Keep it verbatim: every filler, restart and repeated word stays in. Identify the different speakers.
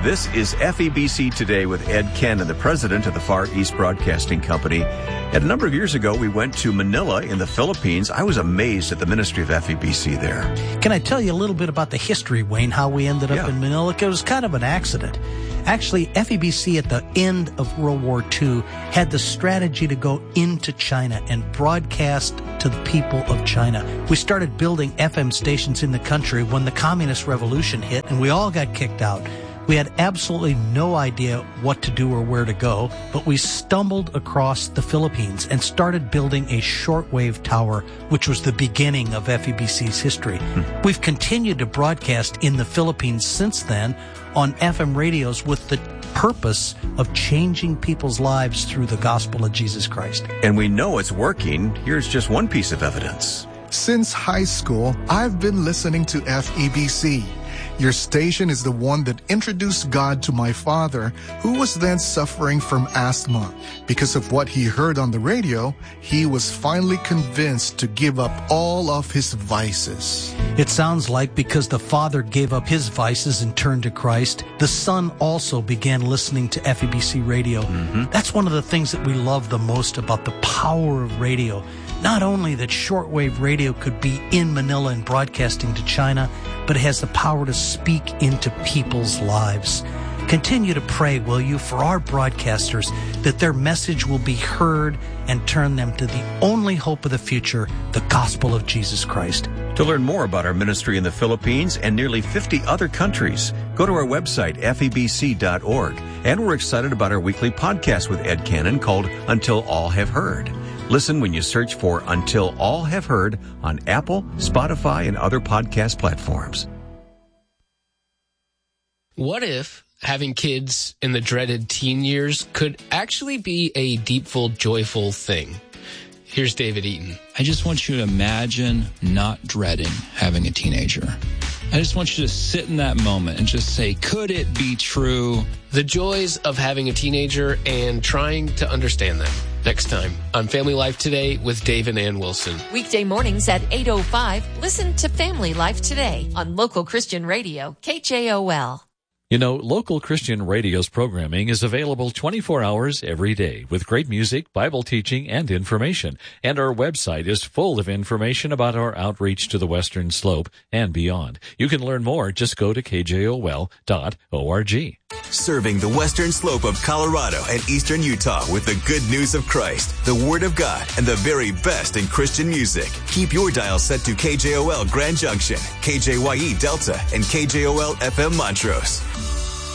Speaker 1: This is F E B C Today with Ed Cannon, the president of the Far East Broadcasting Company. And a number of years ago, we went to Manila in the Philippines. I was amazed at the ministry of F E B C there.
Speaker 2: Can I tell you a little bit about the history, Wayne, how we ended up
Speaker 1: Yeah.
Speaker 2: in Manila? It was kind of an accident. Actually, F E B C at the end of World War Two had the strategy to go into China and broadcast to the people of China. We started building F M stations in the country when the Communist Revolution hit, and we all got kicked out. We had absolutely no idea what to do or where to go, but we stumbled across the Philippines and started building a shortwave tower, which was the beginning of F E B C's history. Hmm. We've continued to broadcast in the Philippines since then on F M radios with the purpose of changing people's lives through the gospel of Jesus Christ.
Speaker 1: And we know it's working. Here's just one piece of evidence.
Speaker 3: Since high school, I've been listening to F E B C. Your station is the one that introduced God to my father, who was then suffering from asthma. Because of what he heard on the radio, he was finally convinced to give up all of his vices.
Speaker 2: It sounds like because the father gave up his vices and turned to Christ, the son also began listening to F E B C radio. Mm-hmm. That's one of the things that we love the most about the power of radio. Not only that shortwave radio could be in Manila and broadcasting to China, but it has the power to speak into people's lives. Continue to pray, will you, for our broadcasters, that their message will be heard and turn them to the only hope of the future, the gospel of Jesus Christ.
Speaker 1: To learn more about our ministry in the Philippines and nearly fifty other countries, go to our website, F E B C dot org. And we're excited about our weekly podcast with Ed Cannon called Until All Have Heard. Listen when you search for Until All Have Heard on Apple, Spotify, and other podcast platforms.
Speaker 4: What if having kids in the dreaded teen years could actually be a deepful, joyful thing? Here's David Eaton.
Speaker 5: I just want you to imagine not dreading having a teenager. I just want you to sit in that moment and just say, could it be true?
Speaker 4: The joys of having a teenager and trying to understand them. Next time on Family Life Today with Dave and Ann Wilson.
Speaker 6: Weekday mornings at eight oh five, listen to Family Life Today on Local Christian Radio, K J O L.
Speaker 7: You know, Local Christian Radio's programming is available twenty-four hours every day with great music, Bible teaching, and information. And our website is full of information about our outreach to the Western Slope and beyond. You can learn more. Just go to K J O L dot org.
Speaker 8: Serving the Western Slope of Colorado and Eastern Utah with the good news of Christ, the Word of God, and the very best in Christian music. Keep your dial set to K J O L Grand Junction, K J Y E Delta, and K J O L F M Montrose.